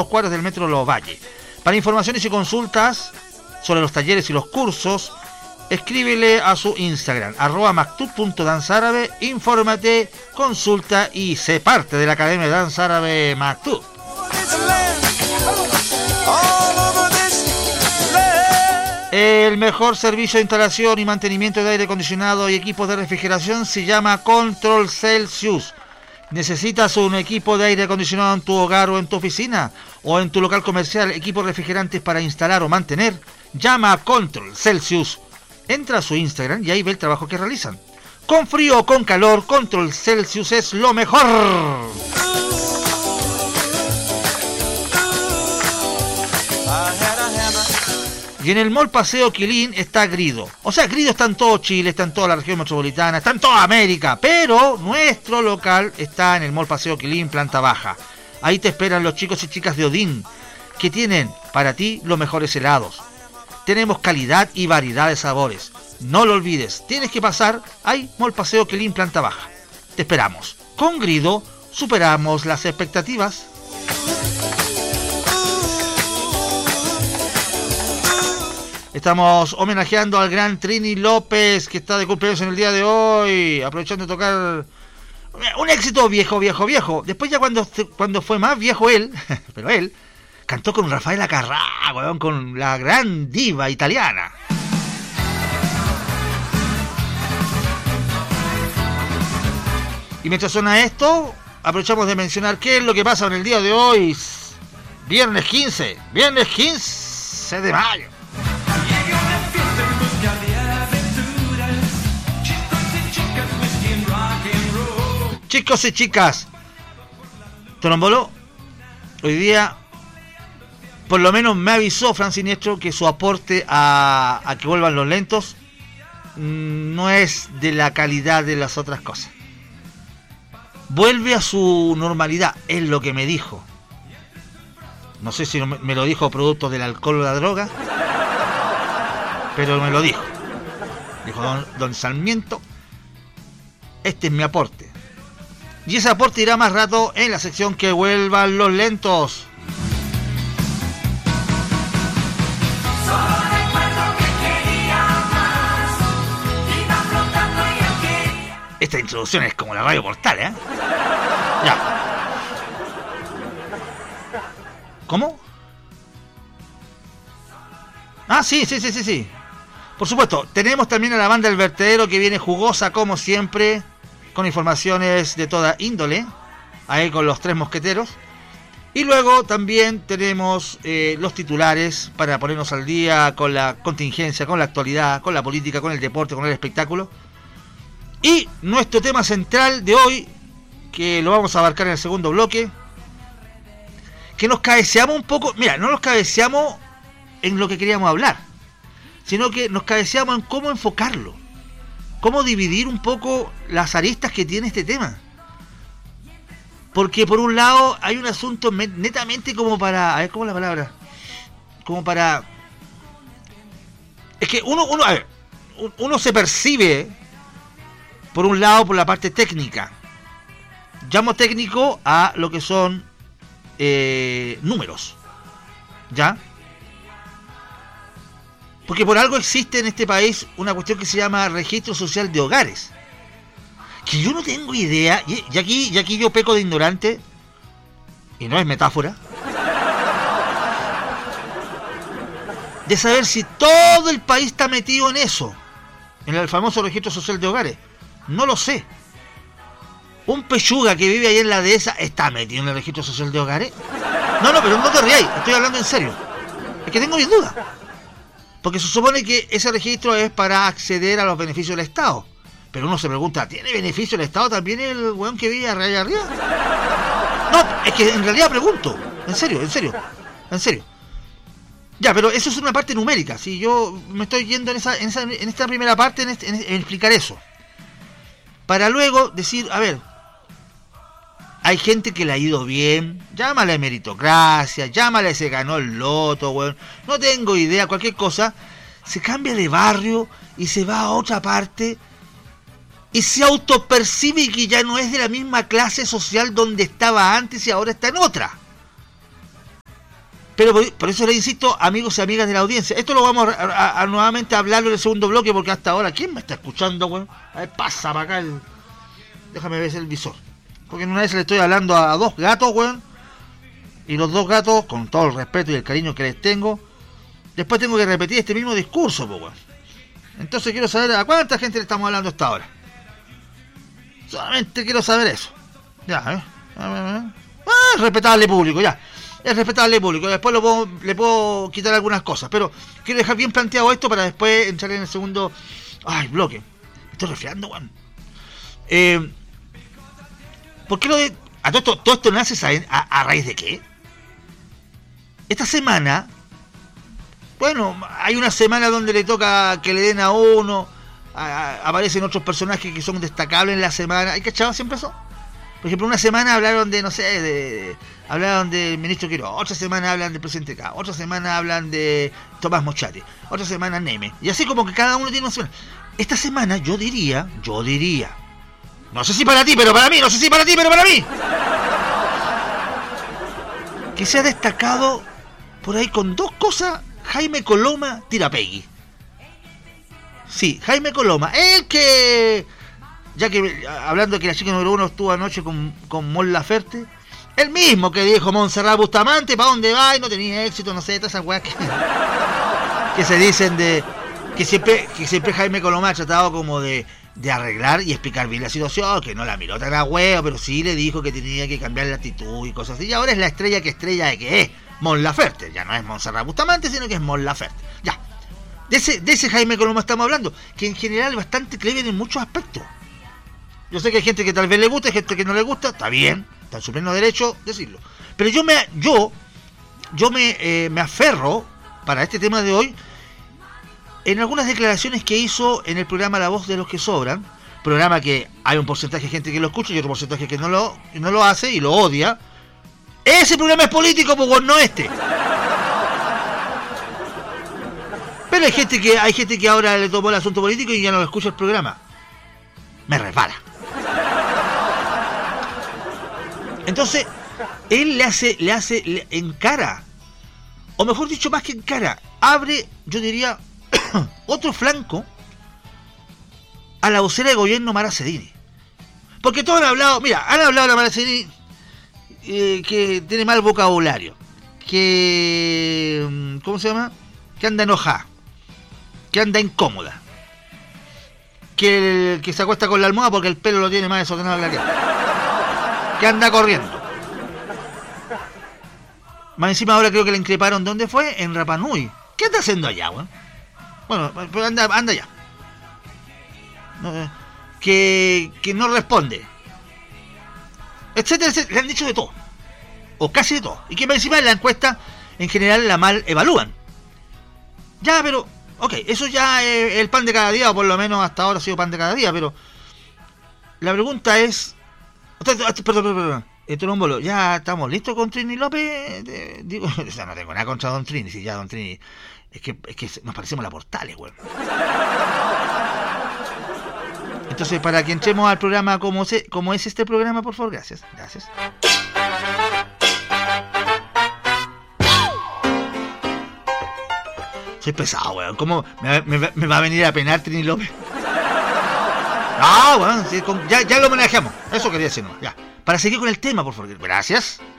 2 cuadras del Metro Los Valles. Para informaciones y consultas sobre los talleres y los cursos, escríbele a su Instagram, @maktub.danzaárabe, infórmate, consulta y sé parte de la Academia de Danza Árabe Maktub. El mejor servicio de instalación y mantenimiento de aire acondicionado y equipos de refrigeración se llama Control Celsius. ¿Necesitas un equipo de aire acondicionado en tu hogar o en tu oficina? ¿O en tu local comercial, equipos refrigerantes para instalar o mantener? Llama a Control Celsius. Entra a su Instagram y ahí ve el trabajo que realizan. Con frío o con calor, Control Celsius es lo mejor. Y en el Mall Paseo Quilín está Grido. O sea, Grido está en todo Chile, está en toda la región metropolitana, está en toda América. Pero nuestro local está en el Mall Paseo Quilín, planta baja. Ahí te esperan los chicos y chicas de Odín, que tienen para ti los mejores helados. Tenemos calidad y variedad de sabores. No lo olvides, tienes que pasar ahí, Mall Paseo Quilín, planta baja. Te esperamos. Con Grido superamos las expectativas. Estamos homenajeando al gran Trini López, que está de cumpleaños en el día de hoy, aprovechando de tocar un éxito viejo. Después ya cuando fue más viejo él, pero él cantó con Rafaela Carrà, weón, con la gran diva italiana. Y mientras suena esto, aprovechamos de mencionar qué es lo que pasa en el día de hoy, viernes 15 de mayo. Chicos y chicas, Torombolo, hoy día por lo menos me avisó Fran Siniestro que su aporte a que vuelvan los lentos no es de la calidad de las otras cosas. Vuelve a su normalidad, es lo que me dijo. No sé si me lo dijo producto del alcohol o la droga, pero me lo dijo. Dijo don Sarmiento, este es mi aporte. Y ese aporte irá más rato en la sección que vuelvan los lentos. Esta introducción es como la radio Portal, ¿eh? Ya. ¿Cómo? Ah, sí. Por supuesto, tenemos también a la banda El Vertedero, que viene jugosa como siempre, con informaciones de toda índole, ahí con los tres mosqueteros. Y luego también tenemos los titulares para ponernos al día con la contingencia, con la actualidad, con la política, con el deporte, con el espectáculo. Y nuestro tema central de hoy, que lo vamos a abarcar en el segundo bloque, que nos cabeceamos un poco. Mira, no nos cabeceamos en lo que queríamos hablar, sino que nos cabeceamos en cómo enfocarlo, cómo dividir un poco las aristas que tiene este tema. Porque por un lado hay un asunto netamente como para... A ver, ¿cómo es la palabra? Como para... Es que uno se percibe, por un lado, por la parte técnica. Llamo técnico a lo que son números. ¿Ya? Porque por algo existe en este país una cuestión que se llama Registro Social de Hogares. Que yo no tengo idea, y aquí yo peco de ignorante, y no es metáfora, de saber si todo el país está metido en eso, en el famoso Registro Social de Hogares. No lo sé. ¿Un pechuga que vive ahí en la dehesa está metido en el Registro Social de Hogares? No, pero no te ríais, estoy hablando en serio. Es que tengo mis dudas. Porque se supone que ese registro es para acceder a los beneficios del Estado. Pero uno se pregunta, ¿tiene beneficio el Estado también el weón que vive allá arriba? No, es que en realidad pregunto. En serio. Ya, pero eso es una parte numérica. Si yo me estoy yendo en esta primera parte, en explicar eso. Para luego decir, a ver, hay gente que le ha ido bien, llámale meritocracia, llámale se ganó el loto, weón. No tengo idea, cualquier cosa. Se cambia de barrio y se va a otra parte y se autopercibe que ya no es de la misma clase social donde estaba antes y ahora está en otra. Pero por eso le insisto, amigos y amigas de la audiencia, esto lo vamos a nuevamente hablarlo en el segundo bloque, porque hasta ahora, ¿quién me está escuchando, weón? A ver, pasa para acá déjame ver el visor. Porque en una vez le estoy hablando a 2 gatos, weón. Y los 2 gatos, con todo el respeto y el cariño que les tengo, después tengo que repetir este mismo discurso, weón. Entonces quiero saber a cuánta gente le estamos hablando hasta ahora. Solamente quiero saber eso. Ya, respetable público, ya. Es respetable público. Después le puedo quitar algunas cosas. Pero quiero dejar bien planteado esto para después entrar en el segundo bloque. Estoy resfriando, weón. ¿Por qué todo esto nace a raíz de qué? Esta semana, bueno, hay una semana donde le toca que le den a uno, aparecen otros personajes que son destacables en la semana. ¿Hay cachado siempre eso? Por ejemplo, una semana hablaron de, no sé, hablaron del ministro Quiroga, otra semana hablan del presidente K, otra semana hablan de Tomás Mochati, otra semana Neme. Y así como que cada uno tiene una semana. Esta semana yo diría, no sé si para ti, pero para mí, que se ha destacado por ahí con 2 cosas Jaime Coloma Tirapegui. Sí, Jaime Coloma, el que, ya que hablando de que la chica número 1 estuvo anoche con Mon Laferte, el mismo que dijo Montserrat Bustamante, ¿para dónde va? Y no tenía éxito, no sé, todas esas weas que se dicen de que siempre Jaime Coloma ha tratado como de arreglar y explicar bien la situación, que no la miró tan a huevo, pero sí le dijo que tenía que cambiar la actitud y cosas así. Y ahora es la estrella de que es Mon Laferte, ya no es Montserrat Bustamante, sino que es Mon Laferte. Ya, de ese Jaime Coloma estamos hablando, que en general es bastante clever en muchos aspectos. Yo sé que hay gente que tal vez le gusta, hay gente que no le gusta, está bien, está en su pleno derecho decirlo. Pero yo me aferro para este tema de hoy en algunas declaraciones que hizo en el programa La Voz de los que Sobran, programa que hay un porcentaje de gente que lo escucha y otro porcentaje que no lo hace y lo odia. Ese programa es político, pues no este. Pero hay gente que ahora le tomó el asunto político y ya no escucha el programa. Me resbala. Entonces, él le encara, o mejor dicho, más que encara, abre, yo diría, otro flanco a la vocera de gobierno Mara Cedini. Porque todos han hablado de la Mara Cedini, que tiene mal vocabulario, que, ¿cómo se llama? Que anda enojada, que anda incómoda, que se acuesta con la almohada porque el pelo lo tiene más desordenado que anda corriendo. Más encima ahora creo que le increparon, ¿dónde fue? En Rapa Nui. ¿Qué está haciendo allá, weón? Bueno, pues anda allá. Que no responde, etcétera, etcétera. Le han dicho de todo, o casi de todo, y que encima en la encuesta en general la mal evalúan. Ya, pero ok, eso ya es el pan de cada día, o por lo menos hasta ahora ha sido pan de cada día. Pero la pregunta es, perdón, Trombolo, ¿ya estamos listos con Trini López? Digo, o sea, no tengo nada contra Don Trini, si ya Don Trini es que nos parecemos a la Portales, güey. Entonces, para que entremos al programa como es este programa, por favor, gracias. Soy pesado, weón. ¿Cómo me va a venir a penar Trini López? No, weón, sí, ya lo manejamos. Eso quería decir, ¿no? Ya. Para seguir con el tema, por favor. Gracias.